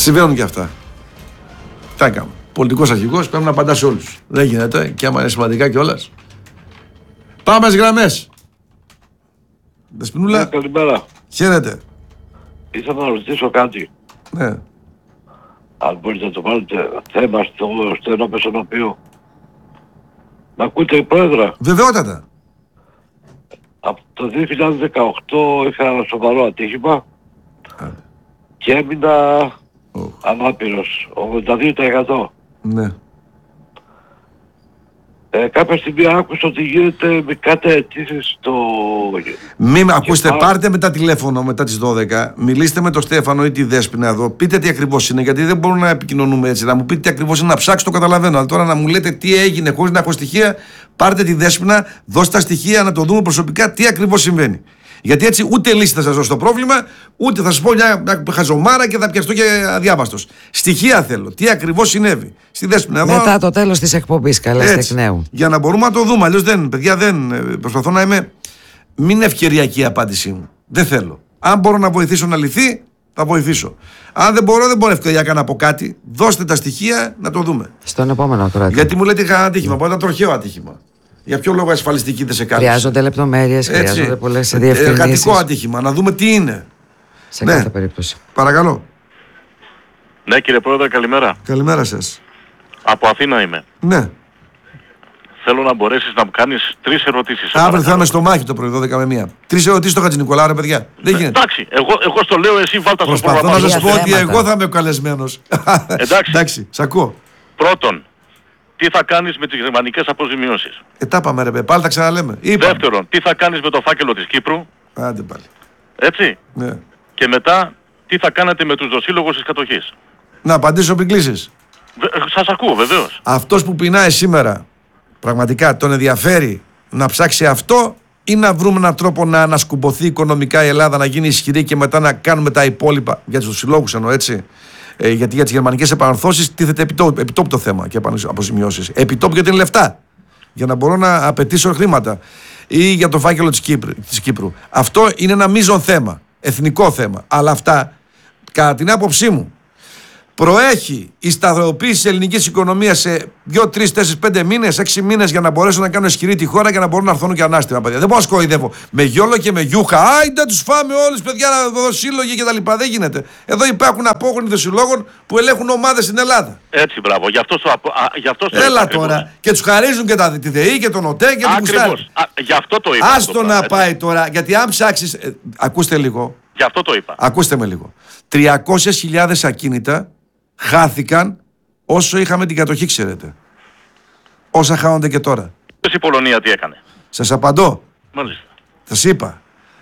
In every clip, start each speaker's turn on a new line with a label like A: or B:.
A: Συμβαίνουν και αυτά. Τι έκαμε. Πολιτικός αρχηγός πρέπει να απαντά σε όλους. Δεν γίνεται και άμα είναι σημαντικά κιόλας. Πάμε στις γραμμές. Δεσποινούλα.
B: Καλημέρα.
A: Χαίρετε.
B: Ήθελα να ρωτήσω κάτι.
A: Ναι.
B: Αν μπορείτε να το βάλετε θέμα στο στενό πεσονοπείο. Μ' ακούτε, Πρόεδρε?
A: Βεβαιότατα.
B: Από το 2018 είχα ένα σοβαρό ατύχημα και έμεινα ανάπηρος, 82%.
A: Ναι.
B: Κάποια στιγμή άκουσα ότι γίνεται με κάτι αιτήσεις στο...
A: Μην ακούστε, πάρτε μετά τηλέφωνο μετά τις 12. Μιλήστε με τον Στέφανο ή τη Δέσποινα εδώ. Πείτε τι ακριβώς είναι, γιατί δεν μπορούμε να επικοινωνούμε έτσι. Να μου πείτε τι ακριβώς είναι, να ψάξω, το καταλαβαίνω. Αλλά τώρα να μου λέτε τι έγινε χωρίς να έχω στοιχεία, πάρτε τη Δέσποινα, δώστε τα στοιχεία να το δούμε προσωπικά τι ακριβώς συμβαίνει. Γιατί έτσι ούτε λύση θα σας δώσω το πρόβλημα, ούτε θα σας πω μια χαζομάρα και θα πιαστώ και αδιάβαστος. Στοιχεία θέλω. Τι ακριβώς συνέβη. Στη Δέσποινα εδώ.
C: Μετά το τέλος της εκπομπής, καλέστε εκ νέου.
A: Για να μπορούμε να το δούμε. Αλλιώς δεν, παιδιά, δεν. Προσπαθώ να είμαι. Μην είναι ευκαιριακή η απάντησή μου. Δεν θέλω. Αν μπορώ να βοηθήσω να λυθεί, θα βοηθήσω. Αν δεν μπορώ ευκαιριακά να πω κάτι. Δώστε τα στοιχεία να το δούμε.
C: Στον επόμενο κράτη.
A: Γιατί μου λέτε είχα ένα ατύχημα. Μπορεί να ήταν τροχαίο ατύχημα. Για ποιο λόγο ασφαλιστική δεν σε κάνει.
C: Χρειάζονται λεπτομέρειες, χρειάζονται πολλές διευκρινήσεις.
A: Εργατικό ατύχημα, να δούμε τι είναι.
C: Σε κάθε περίπτωση.
A: Παρακαλώ.
D: Ναι, κύριε Πρόεδρε, καλημέρα.
A: Καλημέρα σας.
D: Από Αθήνα είμαι.
A: Ναι.
D: Θέλω να μπορέσεις να μου κάνεις 3 ερωτήσεις.
A: Αύριο θα είμαι στο Μάχη το πρωί, 12 με 1. 3 ερωτήσεις στο Χατζηνικολάου, ρε παιδιά. Δεν γίνεται.
D: Εντάξει, εγώ στο λέω, εσύ βάλτα στο πρόγραμμα.
A: Προσπαθώ να σας πω ότι εγώ θα είμαι ο καλεσμένος.
D: Εντάξει,
A: σ' ακούω.
D: Πρώτον, τι θα κάνεις με τις γερμανικές αποζημιώσεις?
A: Τα πάμε, ρε, πάλι τα ξαναλέμε.
D: Δεύτερον, τι θα κάνεις με το φάκελο της Κύπρου?
A: Άντε πάλι.
D: Έτσι.
A: Ναι.
D: Και μετά, τι θα κάνετε με τους δοσύλλογους της κατοχής?
A: Να απαντήσω πριν κλείσεις.
D: Σας ακούω, βεβαίως.
A: Αυτός που πεινάει σήμερα, πραγματικά τον ενδιαφέρει να ψάξει αυτό ή να βρούμε έναν τρόπο να ανασκουμποθεί οικονομικά η Ελλάδα, να γίνει ισχυρή και μετά να κάνουμε τα υπόλοιπα για τους συλλόγους εννοώ, έτσι. Γιατί για τις γερμανικές επαναρθώσεις τίθεται επιτόπου το θέμα και αποζημιώσεις. Επιτόπου γιατί είναι λεφτά. Για να μπορώ να απαιτήσω χρήματα. Ή για το φάκελο της Κύπρου. Αυτό είναι ένα μείζον θέμα. Εθνικό θέμα. Αλλά αυτά, κατά την άποψή μου, προέχει η σταθεροποίηση της ελληνικής οικονομίας σε 2, 3, 4, 5 μήνες, 6 μήνες για να μπορέσω να κάνω ισχυρή τη χώρα και να μπορούν να έρθουν και ανάστημα, παιδιά. Δεν μπορώ να σκοϊδεύω με γιόλο και με γιούχα. Άιντε τους φάμε όλους, παιδιά, να δω σύλλογοι κτλ. Δεν γίνεται. Εδώ υπάρχουν απόγονοι δοσυλλόγων που ελέγχουν ομάδες στην Ελλάδα.
D: Έτσι, μπράβο. Γι' αυτό το
A: έλα τώρα. Και τους χαρίζουν και τη ΔΕΗ και τον ΟΤΕ και την Κουστάρι.
D: Γι' αυτό το είπα.
A: Άστο να πάει τώρα, γιατί αν ψάξεις. Ακούστε λίγο.
D: Γι' αυτό το είπα.
A: Ακούστε με λίγο. 300.000 ακίνητα χάθηκαν όσο είχαμε την κατοχή, ξέρετε. Όσα χάνονται και τώρα.
D: Η Πολωνία τι έκανε?
A: Σας απαντώ.
D: Μάλιστα.
A: Σας είπα.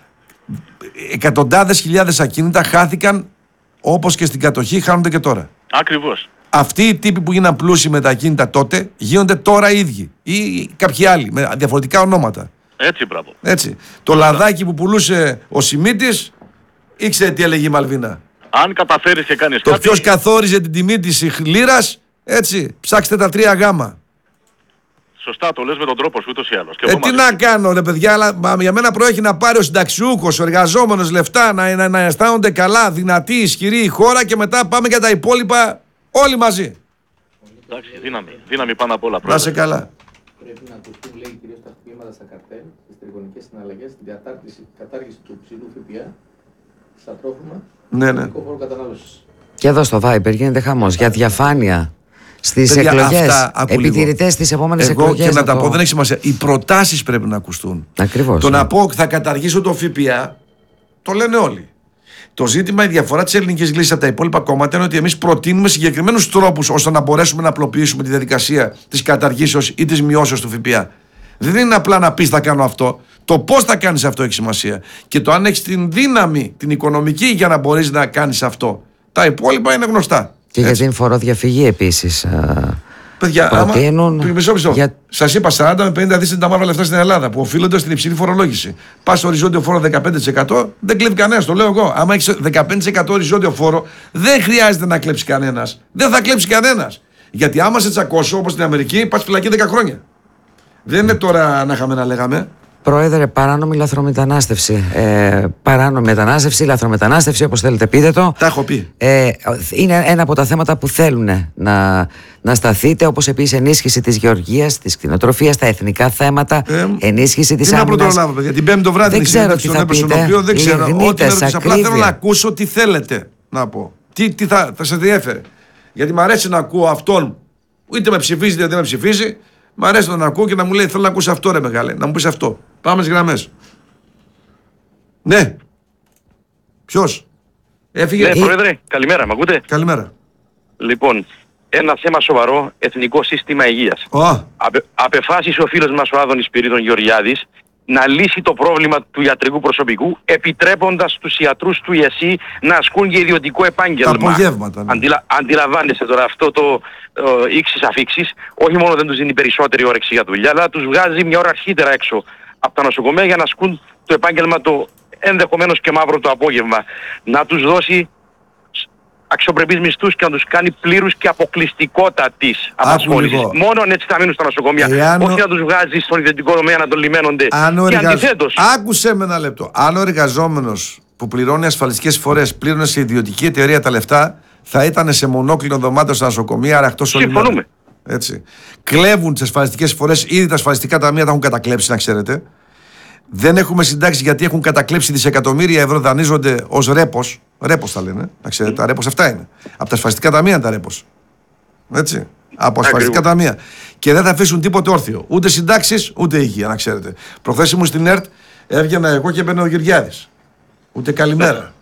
A: Εκατοντάδες χιλιάδες ακίνητα χάθηκαν όπως και στην κατοχή χάνονται και τώρα.
D: Ακριβώς.
A: Αυτοί οι τύποι που γίναν πλούσιοι με τα ακίνητα τότε γίνονται τώρα οι ίδιοι. Ή κάποιοι άλλοι με διαφορετικά ονόματα.
D: Έτσι, μπράβο.
A: Έτσι. Το λαδάκι που πουλούσε ο Σιμίτης ήξερε τι έλεγε η Μαλβίνα.
D: Αν καταφέρεις και κάνεις
A: το
D: κάτι...
A: ποιος καθόριζε την τιμή της λίρας, έτσι, ψάξτε τα 3 γάμα.
D: Σωστά, το λες με τον τρόπο σου ούτως ή άλλως.
A: Τι να κάνω ρε παιδιά, αλλά για μένα προέχει να πάρει ο συνταξιούχος, ο εργαζόμενος λεφτά, να αισθάνονται καλά, δυνατή, ισχυρή η χώρα και μετά πάμε για τα υπόλοιπα όλοι μαζί.
D: Εντάξει, δύναμη πάνω απ' όλα.
A: Να σε καλά.
E: Πρέπει να ακουστούν, λέει, κυρίως τα χτυπήματα στα καρτέλ, στις τριγωνικές συναλλαγές, στην κατάργηση του ψηλού ΦΠΑ, στα τρόφιμα,
A: ναι.
E: φόρο κατανάλωσης.
C: Και εδώ στο Viber γίνεται χαμός για διαφάνεια στις εκλογές. Επιτηρητές στις επόμενες εκλογές.
A: Και να τα πω, δεν έχει σημασία. Οι προτάσεις πρέπει να ακουστούν.
C: Ακριβώς.
A: Το να πω θα καταργήσω το ΦΠΑ, το λένε όλοι. Το ζήτημα, η διαφορά της ελληνικής λύσης από τα υπόλοιπα κόμματα είναι ότι εμείς προτείνουμε συγκεκριμένους τρόπους ώστε να μπορέσουμε να απλοποιήσουμε τη διαδικασία της καταργήσεως ή της μειώσεως του ΦΠΑ. Δεν είναι απλά να πεις θα κάνω αυτό. Το πώς θα κάνεις αυτό έχει σημασία. Και το αν έχεις την δύναμη, την οικονομική για να μπορείς να κάνεις αυτό. Τα υπόλοιπα είναι γνωστά.
C: Και για την φοροδιαφυγή επίσης.
A: Παιδιά,
C: προτείνουν.
A: Μισό. Σας είπα 40 με 50 δις είναι τα μαύρα λεφτά στην Ελλάδα που οφείλονται στην υψηλή φορολόγηση. Πας στο οριζόντιο φόρο 15%, δεν κλέβει κανένας, το λέω εγώ. Άμα έχεις 15% οριζόντιο φόρο, δεν χρειάζεται να κλέψει κανένας. Δεν θα κλέψει κανένας. Γιατί άμα σε τσακώσω όπως στην Αμερική, πας φυλακή 10 χρόνια. Δεν είναι τώρα να είχαμε να λέγαμε.
C: Πρόεδρε, παράνομη λαθρομετανάστευση. Παράνομη μετανάστευση, λαθρομετανάστευση, όπως θέλετε πείτε το.
A: Τα έχω πει.
C: Είναι ένα από τα θέματα που θέλουν να σταθείτε, όπως επίσης ενίσχυση της γεωργίας, της κτηνοτροφίας, τα εθνικά θέματα, ενίσχυση της άμυνας.
A: Τι να προλάβω, παιδιά. Την Πέμπτη το βράδυ
C: δεν ξέρω τι θα πείτε.
A: Δεν ξέρω. Ό,τι απλά θέλω να ακούσω τι θέλετε να πω. Τι θα σας ενδιέφερε. Γιατί μου αρέσει να ακούω αυτόν, είτε με ψηφίζει είτε δεν με ψηφίζει. Μ' αρέσει να τον ακούω και να μου λέει: θέλω να ακούσει αυτό, ρε μεγάλε, να μου πεις αυτό. Πάμε στις γραμμές. Ναι. Ποιος? Έφυγε.
D: Ναι, Πρόεδρε, καλημέρα, μ' ακούτε?
A: Καλημέρα.
D: Λοιπόν, ένα θέμα σοβαρό, εθνικό σύστημα υγείας. Απεφάσισε ο φίλος μας ο Άδωνης Πυρίδων Γεωργιάδης να λύσει το πρόβλημα του ιατρικού προσωπικού, επιτρέποντας τους ιατρούς του ΙΕΣΥ να ασκούν και ιδιωτικό επάγγελμα.
A: Τα απογεύματα. Ναι.
D: Αντιλαμβάνεστε τώρα αυτό το ήξης αφήξης, όχι μόνο δεν τους δίνει περισσότερη όρεξη για δουλειά, αλλά τους βγάζει μια ώρα αρχίτερα έξω από τα νοσοκομεία για να ασκούν το επάγγελμα το ενδεχομένως και μαύρο το απόγευμα. Να τους δώσει αξιοπρεπείς μισθούς και να τους κάνει πλήρους και αποκλειστικότατης απασχόλησης. Μόνο έτσι θα μείνουν στα νοσοκομεία. Όχι να τους βγάζει στον ιδιωτικό τομέα να τον λιμένονται. Και αντιθέτως.
A: Άκουσε με ένα λεπτό. Αν ο εργαζόμενος που πληρώνει ασφαλιστικές φορές πλήρωνε σε ιδιωτική εταιρεία τα λεφτά, θα ήταν σε μονόκλινο δωμάτιο στα νοσοκομεία, αραχτός όλη μέρα.
D: Συμφωνούμε.
A: Έτσι. Κλέβουν τις ασφαλιστικές φορές, ήδη τα ασφαλιστικά ταμεία τα έχουν κατακλέψει, να ξέρετε. Δεν έχουμε συντάξει γιατί έχουν κατακλέψει δισεκατομμύρια ευρώ, δανείζονται ως ρέπος. Ρέπος τα λένε. Να ξέρετε, τα ρέπος αυτά είναι. Από τα ασφαλιστικά ταμεία είναι τα ρέπος. Έτσι. Από ασφαλιστικά ταμεία. Και δεν θα αφήσουν τίποτε όρθιο. Ούτε συντάξεις, ούτε υγεία, να ξέρετε. Προχθές ήμουν στην ΕΡΤ, έβγαινα εγώ και έμπαινε ο Γεωργιάδης. Ούτε καλημέρα.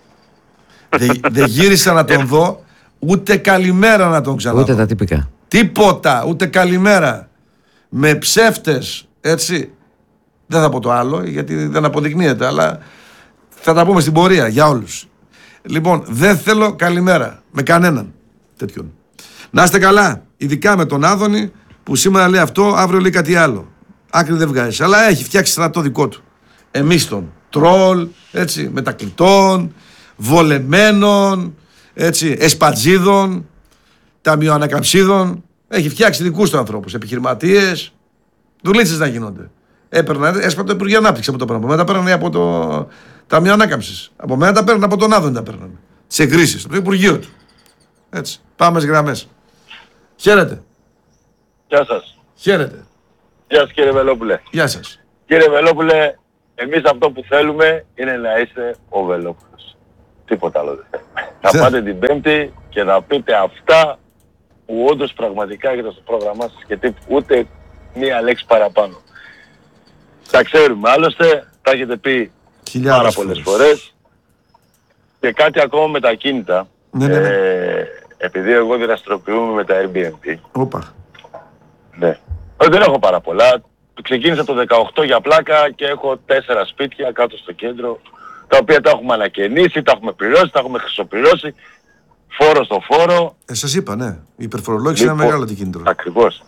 A: Δεν γύρισα να τον δω, ούτε καλημέρα να τον ξαναδώ.
C: Ούτε τα τυπικά.
A: Τίποτα, ούτε καλημέρα. Με ψεύτες, έτσι. Δεν θα πω το άλλο, γιατί δεν αποδεικνύεται, αλλά θα τα πούμε στην πορεία για όλους. Λοιπόν, δεν θέλω καλημέρα με κανέναν τέτοιον. Να είστε καλά, ειδικά με τον Άδωνη που σήμερα λέει αυτό, αύριο λέει κάτι άλλο. Άκρη δεν βγάζει, αλλά έχει φτιάξει στρατό δικό του. Εμείς τον τρόλ, έτσι, μετακλητών, βολεμένων, έτσι, εσπατζίδων, ταμιοανακαμψίδων. Έχει φτιάξει δικούς του ανθρώπους, επιχειρηματίες, δουλίτσες να γίνονται. Έσπα το Υπουργείο Ανάπτυξη από το πράγμα. Μετά παίρνανε από το Ταμείο Ανάκαμψης. Από μένα τα παίρνανε από τον Άδωνη τα παίρνανε. Σε εγκρίσεις, από το Υπουργείο του. Έτσι. Πάμε στις γραμμές. Χαίρετε.
F: Γεια σας.
A: Χαίρετε.
F: Γεια σας κύριε Βελόπουλε.
A: Γεια σας.
F: Κύριε Βελόπουλε, εμείς αυτό που θέλουμε είναι να είστε ο Βελόπουλος. Τίποτα άλλο δεν θέλουμε. Θα πάτε την Πέμπτη και να πείτε αυτά που όντως πραγματικά έχετε στο πρόγραμμά σας και ούτε μία λέξη παραπάνω. Τα ξέρουμε, άλλωστε τα έχετε πει πάρα πολλές φορές. Και κάτι ακόμα με τα κίνητα.
A: Ναι.
F: Επειδή εγώ δραστηριοποιούμαι με τα Airbnb.
A: Όπα.
F: Ναι. Δεν έχω πάρα πολλά. Ξεκίνησα το 18 για πλάκα και έχω 4 σπίτια κάτω στο κέντρο, τα οποία τα έχουμε ανακαινήσει, τα έχουμε πληρώσει, τα έχουμε χρυσοπληρώσει. Φόρο στο φόρο.
A: Σας είπα, ναι. Η υπερφορολόγηση είναι μεγάλο αντικίνητρο.
F: Ακριβώς.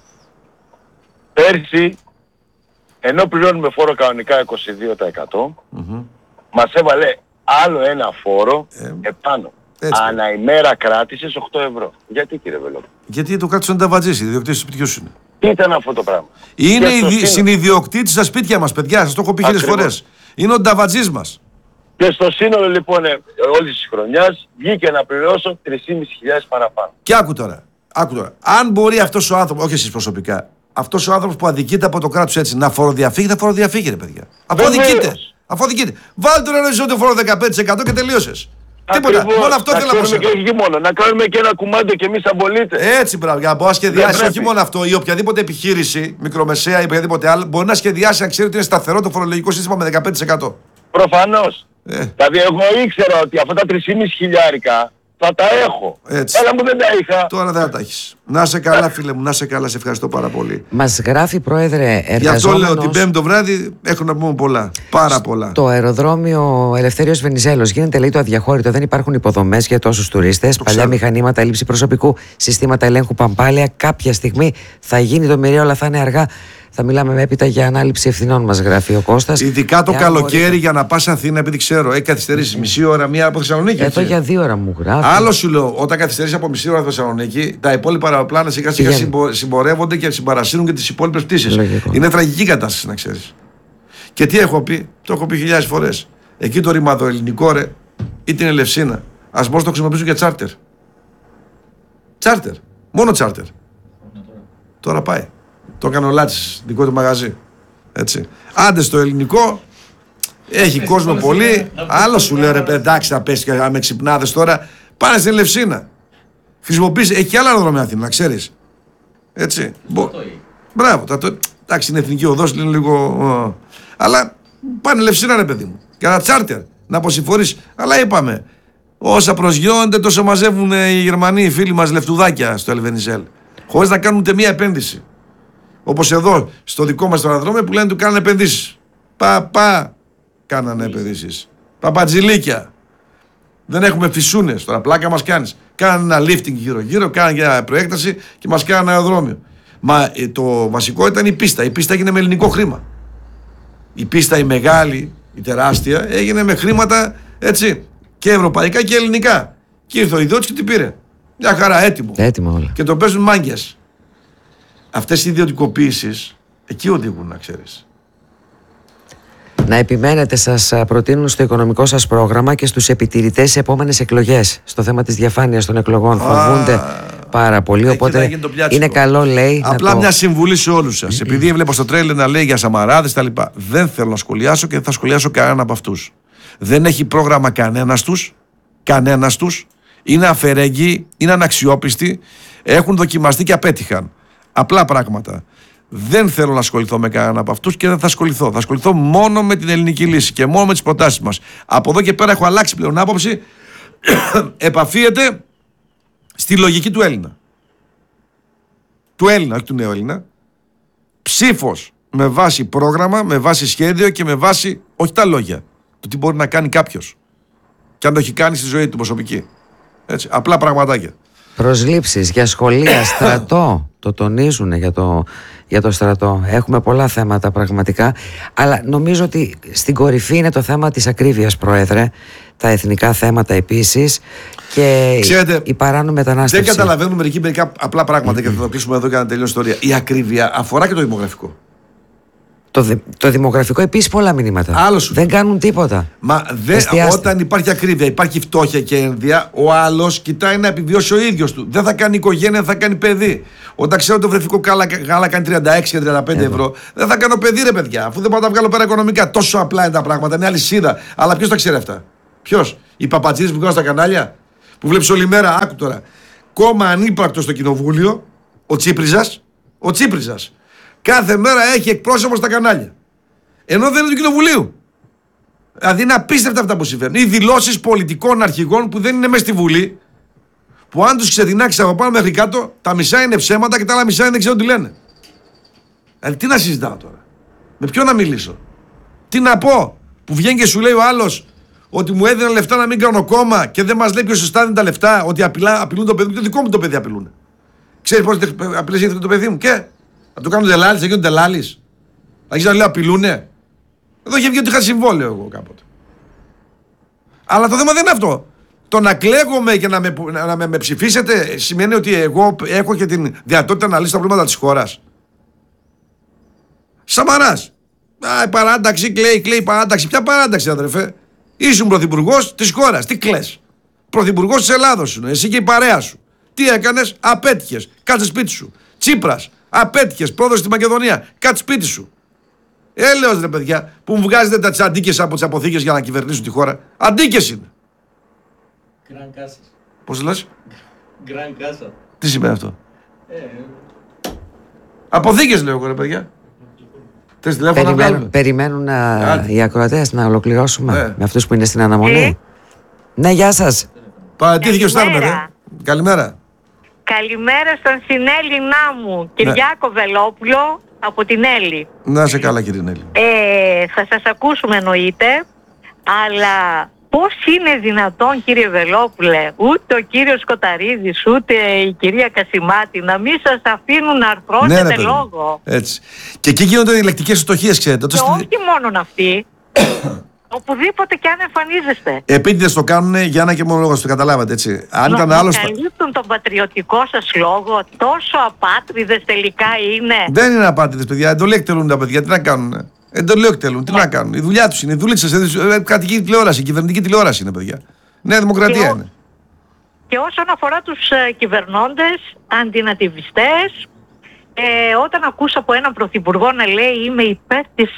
F: Πέρσι, ενώ πληρώνουμε φόρο κανονικά 22%, μας έβαλε άλλο ένα φόρο επάνω. Ανά ημέρα κράτησης 8 ευρώ. Γιατί κύριε Βελόπουλο?
A: Γιατί το κράτος είναι ταβατζής, η ιδιοκτήτης του σπιτιού σου είναι.
F: Τι ήταν αυτό το πράγμα?
A: Είναι συνειδιοκτήτης στα σπίτια μας, παιδιά, σας το έχω πει χίλιες φορές. Είναι ο ταβατζής μας.
F: Και στο σύνολο λοιπόν όλης της χρονιάς βγήκε να πληρώσω 3.500 παραπάνω. Και
A: άκου τώρα. Αν μπορεί αυτός ο άνθρωπος, όχι εσείς προσωπικά, αυτός ο άνθρωπος που αδικείται από το κράτος έτσι να φοροδιαφύγει, θα φοροδιαφύγει ρε παιδιά. Αφού αδικείται. Βάλτε τον οριζόντιο φόρο 15% και τελείωσες. Τίποτα. Μόνο αυτό θέλω να πω.
F: Και μόνο. Να κάνουμε και ένα κουμάντο και εμείς σαν πολίτες.
A: Έτσι, μπράβο. Για να μπορεί να σχεδιάσει όχι μόνο αυτό, ή οποιαδήποτε επιχείρηση, μικρομεσαία ή οποιαδήποτε άλλο, μπορεί να σχεδιάσει να ξέρει ότι είναι σταθερό το φορολογικό σύστημα με 15%.
F: Προφανώς. Δηλαδή, εγώ ήξερα ότι αυτά τα 3.500 θα τα έχω.
A: Έτσι.
F: Αλλά μου δεν τα είχα.
A: Τώρα δεν θα τα έχεις. Να είσαι καλά, φίλε μου, να είσαι καλά. Σε ευχαριστώ πάρα πολύ.
C: Μας γράφει, Πρόεδρε, εργαζόμενος.
A: Γι' αυτό λέω την Πέμπτη το βράδυ έχουν να πούμε πολλά. Πάρα πολλά.
C: Το αεροδρόμιο Ελευθέριος Βενιζέλος γίνεται, λέει, το αδιαχώρητο. Δεν υπάρχουν υποδομές για τόσους τουρίστες. Παλιά μηχανήματα, έλλειψη προσωπικού, συστήματα ελέγχου παμπάλαια. Κάποια στιγμή θα γίνει το μοιραίο, αλλά θα είναι αργά. Θα μιλάμε έπειτα για ανάληψη ευθυνών, μας γράφει ο Κώστας.
A: Ειδικά το καλοκαίρι για να πας Αθήνα, επειδή ξέρω, έχει καθυστερήσει μισή ώρα μία από Θεσσαλονίκη.
C: Εδώ για 2 ώρα μου γράφει.
A: Άλλο σου λέω, όταν καθυστερήσει από μισή ώρα Θεσσαλονίκη, τα υπόλοιπα αεροπλάνα σιγά σιγά συμπορεύονται και συμπαρασύρουν και τις υπόλοιπες πτήσεις. Είναι τραγική κατάσταση, να ξέρεις. Και τι έχω πει, το έχω πει χιλιάδες φορές. Εκεί το ρημάδο ελληνικό ρε, ή την Ελευσίνα, ας μπορούν να το χρησιμοποιήσουν για τσάρτερ. Τσάρτερ. Μόνο τσάρτερ. Τώρα πάει. Το έκανε ο Λάτσης, δικό του μαγαζί. Έτσι. Άντε στο ελληνικό, έχει κόσμο πολύ. Άλλο σου λέει ρε, εντάξει, θα πέσει και με ξυπνάδες τώρα. Πάνε στην Ελευσίνα. Χρησιμοποιήσει, έχει και άλλα αεροδρόμια Αθήνα, να ξέρεις. Έτσι. Μπράβο. Εντάξει, είναι εθνική οδός, είναι λίγο. Αλλά πάνε Ελευσίνα, ρε παιδί μου. Και ένα τσάρτερ να αποσυμφορείς. Αλλά είπαμε, όσα προσγειώνονται τόσο μαζεύουν οι Γερμανοί, οι φίλοι μας λεφτουδάκια στο Ελβενιζέλ. Χωρίς να κάνουν ούτε μία επένδυση. Όπως εδώ, στο δικό μας το αεροδρόμιο που λένε του κάνανε επενδύσεις. Κάνανε επενδύσεις. Παπατζηλίκια. Δεν έχουμε φυσούνες τώρα, πλάκα μας κάνεις. Κάνανε ένα lifting γύρω-γύρω, κάνανε μια προέκταση και μας κάνανε αεροδρόμιο. Μα το βασικό ήταν η πίστα. Η πίστα έγινε με ελληνικό χρήμα. Η πίστα η μεγάλη, η τεράστια, έγινε με χρήματα έτσι, και ευρωπαϊκά και ελληνικά. Και ήρθε ο ιδιώτης και την πήρε. Μια χαρά, έτοιμο όλα. Και το παίζουν μάγκες. Αυτές οι ιδιωτικοποίησεις εκεί οδηγούν, να ξέρεις.
C: Να επιμένετε, σας προτείνουν στο οικονομικό σας πρόγραμμα και στους επιτηρητές σε επόμενες εκλογές. Στο θέμα της διαφάνειας των εκλογών. Φοβούνται πάρα πολύ. Οπότε είναι καλό, λέει.
A: Απλά μια συμβουλή σε όλους σας. Επειδή βλέπω στο τρέιλερ να λέει για Σαμαράδες τα λοιπά. Δεν θέλω να σχολιάσω και δεν θα σχολιάσω κανέναν από αυτούς. Δεν έχει πρόγραμμα κανένας τους. Είναι αφαιρέγγοι, είναι αναξιόπιστοι. Έχουν δοκιμαστεί και απέτυχαν. Απλά πράγματα. Δεν θέλω να ασχοληθώ με κανέναν από αυτούς και δεν θα ασχοληθώ. Θα ασχοληθώ μόνο με την ελληνική λύση και μόνο με τις προτάσεις μας. Από εδώ και πέρα έχω αλλάξει πλέον άποψη. Επαφίεται στη λογική του Έλληνα. Του Έλληνα, όχι του νέου Έλληνα. Ψήφος με βάση πρόγραμμα, με βάση σχέδιο και με βάση, όχι τα λόγια, το τι μπορεί να κάνει κάποιος. Και αν το έχει κάνει στη ζωή του προσωπική. Έτσι, απλά πραγματάκια.
C: Προσλήψεις για σχολεία, στρατό. Το τονίζουν για το στρατό. Έχουμε πολλά θέματα πραγματικά. Αλλά νομίζω ότι στην κορυφή είναι το θέμα της ακρίβειας, Πρόεδρε. Τα εθνικά θέματα επίσης. Και ξέρετε, η παράνομη μετανάστευση.
A: Δεν καταλαβαίνουμε μερικά απλά πράγματα και θα το κλείσουμε εδώ και να τελειώσει η ιστορία. Η ακρίβεια αφορά και το δημογραφικό.
C: Το δημογραφικό επίσης πολλά μηνύματα. Δεν κάνουν τίποτα.
A: Μα όταν υπάρχει ακρίβεια, υπάρχει φτώχεια και ένδια, ο άλλος κοιτάει να επιβιώσει ο ίδιος του. Δεν θα κάνει οικογένεια, δεν θα κάνει παιδί. Όταν ξέρω ότι το βρεφικό γάλα κάνει 36 και 35 ευρώ, δεν θα κάνω παιδί, ρε παιδιά, αφού δεν μπορώ να τα βγάλω πέρα οικονομικά. Τόσο απλά είναι τα πράγματα, είναι αλυσίδα. Αλλά ποιος τα ξέρει αυτά? Ποιος? Οι παπατσίδες που βγάζουν στα κανάλια, που βλέπεις όλη μέρα, άκου τώρα. Κόμμα ανύπαρκτο στο κοινοβούλιο, ο Τσίπριζας. Κάθε μέρα έχει εκπρόσωπο στα κανάλια. Ενώ δεν είναι του κοινοβουλίου. Δηλαδή είναι απίστευτα αυτά που συμβαίνουν. Οι δηλώσεις πολιτικών αρχηγών που δεν είναι μέσα στη Βουλή, που αν τους ξεδινάξει από πάνω μέχρι κάτω, τα μισά είναι ψέματα και τα άλλα μισά δεν ξέρω τι λένε. Δηλαδή τι να συζητάω τώρα? Με ποιον να μιλήσω? Τι να πω? Που βγαίνει και σου λέει ο άλλος ότι μου έδιναν λεφτά να μην κάνω κόμμα και δεν μας λέει ποιος σωστά είναι τα λεφτά, ότι απειλούν το παιδί μου. Το δικό μου το παιδί απειλούν. Ξέρεις πώς απειλές γίνεται το παιδί μου? Και να το κάνουν τελάλης, θα γίνουν τελάλης. Θα αρχίσει να λέω απειλούνε. Εδώ είχε βγει ότι είχα συμβόλαιο εγώ κάποτε. Αλλά το θέμα δεν είναι αυτό. Το να κλαίγομαι και να με ψηφίσετε σημαίνει ότι εγώ έχω και την δυνατότητα να λύσω τα προβλήματα της χώρας. Σαμαράς. Παράταξη, κλαίει παράταξη. Ποια παράταξη, αδερφέ? Ήσουν πρωθυπουργός της χώρας. Τι κλαις? Πρωθυπουργός της Ελλάδος είναι. Εσύ και η παρέα σου. Τι έκανες? Απέτυχες. Κάτσε σπίτι σου. Τσίπρας. Απέτυχες. Πρόεδρος στη Μακεδονία. Κάτσε σπίτι σου. Έλεος ρε παιδιά, που μου βγάζετε τα τσαντίκες από τις αποθήκες για να κυβερνήσουν τη χώρα. Αντίκες είναι.
E: Γκραν Κάσας.
A: Πώς λες?
E: Γκραν Κάσα.
A: Τι σημαίνει αυτό? Αποθήκες λέω εγώ ρε παιδιά.
C: Περιμένουν οι ακροατές να ολοκληρώσουμε με αυτούς που είναι στην αναμονή. Ναι, γεια σας.
A: Παρατήθηκε ο Στάρμερ. Καλημέρα.
G: Καλημέρα στον συνέλληνά μου, Κυριάκο Βελόπουλο, από την Έλλη.
A: Να είσαι καλά κύριε Νέλη.
G: Θα σας ακούσουμε εννοείται, αλλά πώς είναι δυνατόν κύριε Βελόπουλε, ούτε ο κύριος Σκοταρίδης, ούτε η κυρία Κασιμάτη να μην σας αφήνουν να αρθρώσετε λόγο?
A: Έτσι. Και εκεί γίνονται οι λεκτικές φτωχίες, ξέρετε.
G: Και όχι μόνον αυτοί. Οπουδήποτε και αν εμφανίζεστε.
A: Επίτηδες το κάνουν για ένα και μόνο λόγο, το καταλάβατε έτσι. Αν ήταν άλλος.
G: Καλύπτουν τον πατριωτικό σας λόγο, τόσο απάτριδες τελικά είναι.
A: Δεν είναι απάτριδες, παιδιά. Εντολή εκτελούν τα παιδιά. Τι να κάνουν? Το λέω εκτελούν. Τι να κάνουν. Η δουλειά του είναι. Η δουλίτσα. Κρατική τηλεόραση, κυβερνητική τηλεόραση είναι, παιδιά. Νέα Δημοκρατία είναι.
G: Και όσον αφορά τους κυβερνώντες, αντινατιβιστές, όταν ακούσα από έναν πρωθυπουργό να λέει είμαι υπέρ της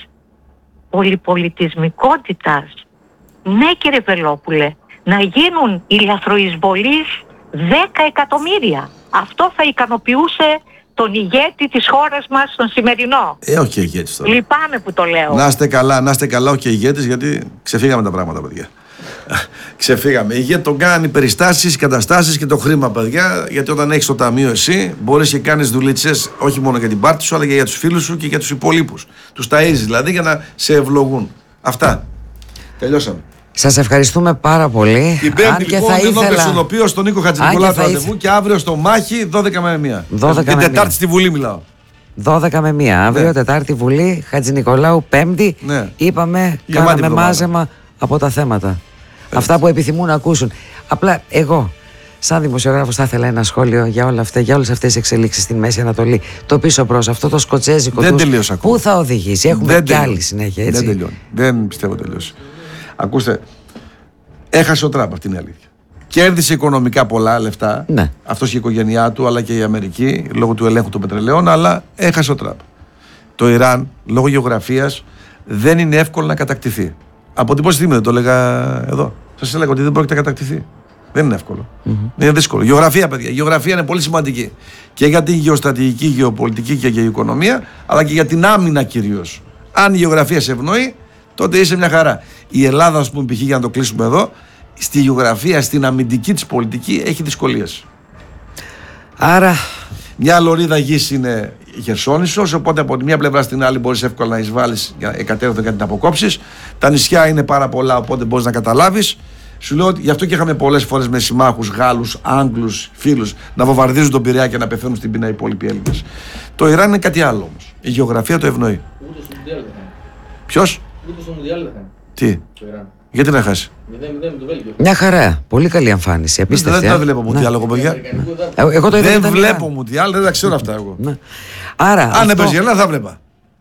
G: πολυπολιτισμικότητας, ναι κύριε Βελόπουλε, να γίνουν οι λαθροεισβολείς 10 εκατομμύρια. Αυτό θα ικανοποιούσε τον ηγέτη της χώρας μας, τον σημερινό.
A: Όχι ηγέτης τώρα.
G: Λυπάμαι που το λέω.
A: Να είστε καλά, όχι ηγέτης, γιατί ξεφύγαμε τα πράγματα, παιδιά. Ξεφύγαμε. Οι ηγέτες τον κάνουν οι περιστάσεις, οι καταστάσεις και το χρήμα, παιδιά. Γιατί όταν έχεις το ταμείο, εσύ μπορείς και κάνεις δουλίτσες όχι μόνο για την πάρτη σου, αλλά και για τους φίλους σου και για τους υπολείπους. Τους ταΐζεις δηλαδή για να σε ευλογούν. Αυτά. Τελειώσαμε.
C: Σας ευχαριστούμε πάρα πολύ.
A: Την Πέμπτη λοιπόν ενώπιον στον Νίκο Χατζηνικολάου το ραντεβού και αύριο στο Μάχη 12 με 1. Την Τετάρτη στη Βουλή μιλάω.
C: 12 με 1. Αύριο Τετάρτη Βουλή, Χατζηνικολάου, Πέμπτη.
A: Ναι.
C: Είπαμε, κάναμε μάζεμα από τα θέματα. Αυτά που επιθυμούν να ακούσουν. Απλά εγώ, σαν δημοσιογράφος, θα ήθελα ένα σχόλιο για όλες αυτές τις εξελίξεις στην Μέση Ανατολή. Το πίσω προς αυτό το σκοτσέζικο τους, πού θα οδηγήσει. Έχουμε και άλλη συνέχεια, έτσι.
A: Δεν τελειώνει. Δεν πιστεύω τελειώσει. Ακούστε, έχασε ο Τραμπ, αυτή είναι η αλήθεια. Κέρδισε οικονομικά πολλά λεφτά.
C: Ναι.
A: Αυτός και η οικογένειά του, αλλά και η Αμερική, λόγω του ελέγχου των πετρελαίων, αλλά έχασε ο Τραμπ. Το Ιράν, λόγω γεωγραφίας, δεν είναι εύκολο να κατακτηθεί. Από την πόση στιγμή δεν το έλεγα εδώ. Σας έλεγα ότι δεν πρόκειται να κατακτηθεί. Δεν είναι εύκολο. Είναι δύσκολο. Γεωγραφία, παιδιά. Η γεωγραφία είναι πολύ σημαντική. Και για την γεωστρατηγική, γεωπολιτική και για η οικονομία, αλλά και για την άμυνα κυρίως. Αν η γεωγραφία σε ευνοεί, τότε είσαι μια χαρά. Η Ελλάδα, ας πούμε, π.χ. για να το κλείσουμε εδώ, στη γεωγραφία, στην αμυντική της πολιτική έχει δυσκολίες.
C: Άρα.
A: Μια λωρίδα γης είναι η Χερσόνησος, οπότε από τη μια πλευρά στην άλλη μπορείς εύκολα να εισβάλλεις εκατέρωθεν και να την αποκόψεις. Τα νησιά είναι πάρα πολλά, οπότε μπορείς να καταλάβεις. Σου λέω ότι γι' αυτό και είχαμε πολλές φορές με συμμάχους Γάλλους, Άγγλους, φίλους να βομβαρδίζουν τον Πειραιά και να πεθαίνουν στην πείνα οι υπόλοιποι Έλληνες. Το Ιράν είναι κάτι άλλο όμως. Η γεωγραφία το ευνοεί. Ποιος? Τι? Γιατί να χάσει?
E: 0-0 με το Βέλγιο.
C: Μια χαρά. Πολύ καλή εμφάνιση. Απίστευτη.
A: Δεν τα βλέπω Μουντιάλ εγώ, παιδιά.
C: Εγώ το
A: δεν βλέπω Μουντιάλ, δεν τα ξέρω αυτά εγώ.
C: Άρα,
A: αν έπαιζε η Ελλάδα θα βλέπα.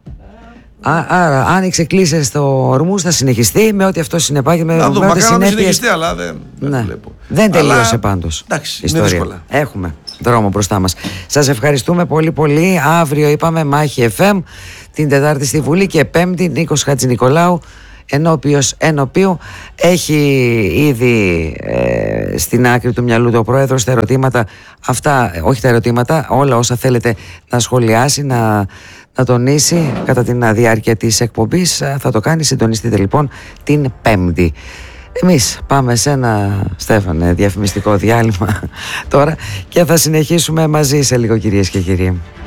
C: Άρα, αν οι ξεκλήσεις στο Ορμούζ θα συνεχιστεί με ό,τι αυτό συνεπάγει.
A: Να δούμε, μακάρι να συνεχιστεί, αλλά δεν βλέπω.
C: Δεν τελείωσε πάντως.
A: Εντάξει, είναι δύσκολα.
C: Έχουμε δρόμο μπροστά μας. Σας ευχαριστούμε πολύ πολύ. Αύριο είπαμε Μάχη FM, την Τετάρτη στη Βουλή και Πέμπτη Νίκος Χατζηνικολάου, ενώπιου έχει ήδη στην άκρη του μυαλού του ο πρόεδρος τα ερωτήματα αυτά, όχι τα ερωτήματα, όλα όσα θέλετε να σχολιάσει, να τονίσει κατά την διάρκεια της εκπομπής θα το κάνει. Συντονιστείτε λοιπόν την Πέμπτη. Εμείς πάμε σε ένα, Στέφανε, διαφημιστικό διάλειμμα τώρα και θα συνεχίσουμε μαζί σε λίγο, κυρίες και κύριοι.